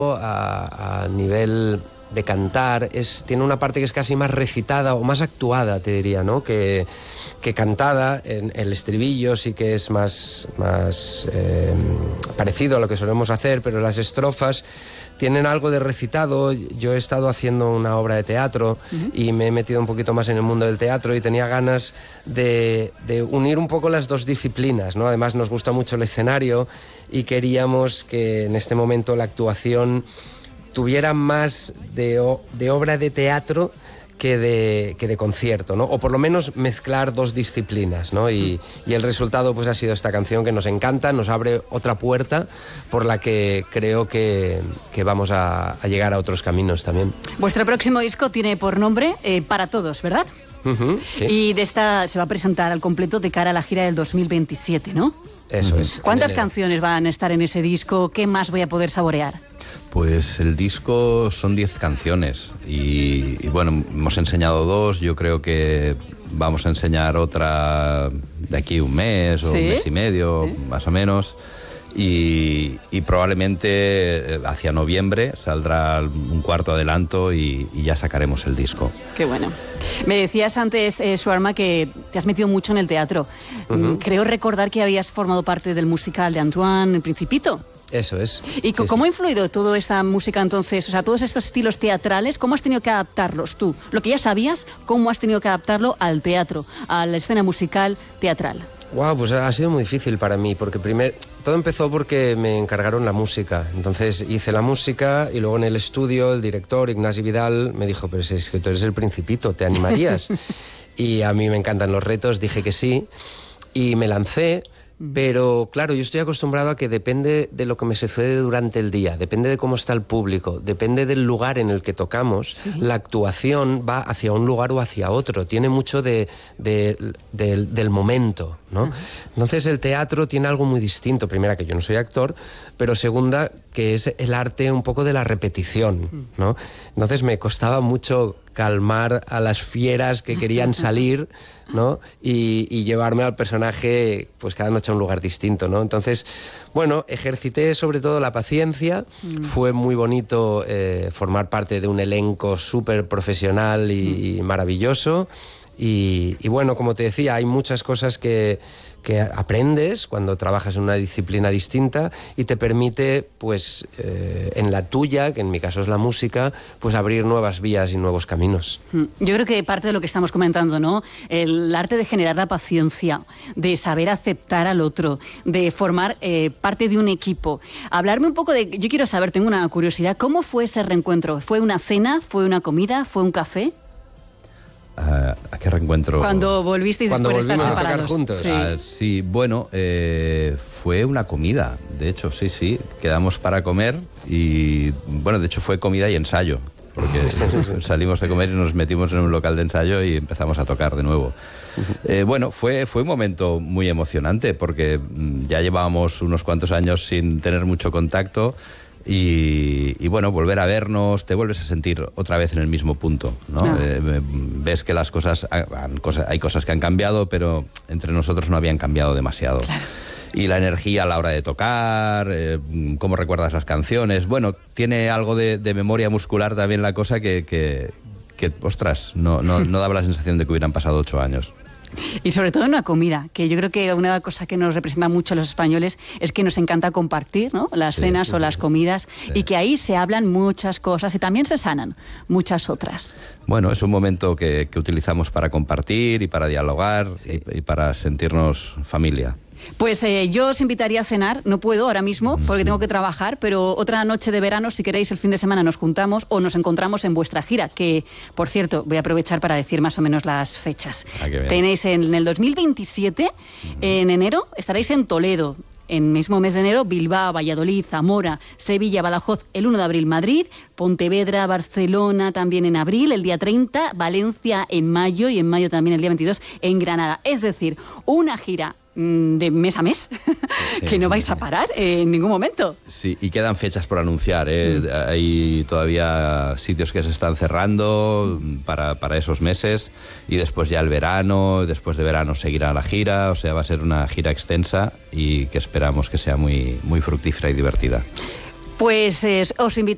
a nivel de cantar, tiene una parte que es casi más recitada o más actuada, te diría, ¿no? Que cantada. En el estribillo sí que es más parecido a lo que solemos hacer, pero las estrofas tienen algo de recitado. Yo he estado haciendo una obra de teatro y me he metido un poquito más en el mundo del teatro y tenía ganas de unir un poco las dos disciplinas, ¿no? Además nos gusta mucho el escenario y queríamos que en este momento la actuación tuviera más de obra de teatro que de concierto, ¿no? O por lo menos mezclar dos disciplinas, ¿no? Y el resultado pues ha sido esta canción que nos encanta, nos abre otra puerta por la que creo que vamos a llegar a otros caminos también. Vuestro próximo disco tiene por nombre Para Todos, ¿verdad? Sí. Y de esta se va a presentar al completo de cara a la gira del 2027, ¿no? Eso es. ¿Cuántas canciones van a estar en ese disco? ¿Qué más voy a poder saborear? Pues el disco son 10 canciones y bueno, hemos enseñado 2, yo creo que vamos a enseñar otra de aquí un mes o un mes y medio, más o menos, y probablemente hacia noviembre saldrá un cuarto adelanto y ya sacaremos el disco. Qué bueno. Me decías antes, Swarma, que te has metido mucho en el teatro. Creo recordar que habías formado parte del musical de Antoine, El Principito. Eso es. ¿Y cómo ha influido toda esta música entonces? O sea, todos estos estilos teatrales, ¿cómo has tenido que adaptarlos tú? Lo que ya sabías, ¿cómo has tenido que adaptarlo al teatro, a la escena musical teatral? Wow, pues ha sido muy difícil para mí, porque todo empezó porque me encargaron la música. Entonces hice la música y luego en el estudio el director, Ignasi Vidal, me dijo, pero si es que tú eres el Principito, ¿te animarías? Y a mí me encantan los retos, dije que sí y me lancé. Pero claro, yo estoy acostumbrado a que depende de lo que me sucede durante el día, depende de cómo está el público, depende del lugar en el que tocamos, la actuación va hacia un lugar o hacia otro, tiene mucho del momento, ¿no? Entonces el teatro tiene algo muy distinto, primera que yo no soy actor, pero segunda que es el arte un poco de la repetición, ¿no? Entonces me costaba mucho calmar a las fieras que querían salir, ¿no? Y llevarme al personaje pues cada noche a un lugar distinto, ¿no? Entonces, bueno, ejercité sobre todo la paciencia. Fue muy bonito formar parte de un elenco súper profesional y maravilloso. Y bueno, como te decía, hay muchas cosas que aprendes cuando trabajas en una disciplina distinta y te permite, pues, en la tuya, que en mi caso es la música, pues abrir nuevas vías y nuevos caminos. Yo creo que parte de lo que estamos comentando, ¿no? El arte de generar la paciencia, de saber aceptar al otro, de formar parte de un equipo. Hablarme un poco yo quiero saber, tengo una curiosidad, ¿cómo fue ese reencuentro? ¿Fue una cena? ¿Fue una comida? ¿Fue un café? ¿A qué reencuentro? Cuando volvisteis después de estar separados. A tocar juntos. Sí, bueno, fue una comida, de hecho, sí. Quedamos para comer y, bueno, de hecho fue comida y ensayo, porque salimos de comer y nos metimos en un local de ensayo y empezamos a tocar de nuevo. Bueno, fue un momento muy emocionante porque ya llevábamos unos cuantos años sin tener mucho contacto. Y bueno, volver a vernos, te vuelves a sentir otra vez en el mismo punto, ¿no? Ves que las cosas, hay cosas que han cambiado, pero entre nosotros no habían cambiado demasiado. Claro. Y la energía a la hora de tocar, cómo recuerdas las canciones, bueno, tiene algo de memoria muscular también la cosa que ostras, no daba la sensación de que hubieran pasado 8 años. Y sobre todo en una comida, que yo creo que una cosa que nos representa mucho a los españoles es que nos encanta compartir, ¿no? Las cenas o las comidas, y que ahí se hablan muchas cosas y también se sanan muchas otras. Bueno, es un momento que utilizamos para compartir y para dialogar y para sentirnos familia. Pues yo os invitaría a cenar, no puedo ahora mismo porque tengo que trabajar, pero otra noche de verano, si queréis, el fin de semana nos juntamos o nos encontramos en vuestra gira, que, por cierto, voy a aprovechar para decir más o menos las fechas. Tenéis en el 2027, en enero, estaréis en Toledo. En el mismo mes de enero, Bilbao, Valladolid, Zamora, Sevilla, Badajoz, el 1 de abril, Madrid, Pontevedra, Barcelona también en abril, el día 30, Valencia en mayo y en mayo también el día 22 en Granada. Es decir, una gira de mes a mes que no vais a parar en ningún momento. Sí, y quedan fechas por anunciar, hay todavía sitios que se están cerrando para esos meses y después ya el verano, después de verano seguirá la gira, o sea, va a ser una gira extensa y que esperamos que sea muy, muy fructífera y divertida. Pues os invitamos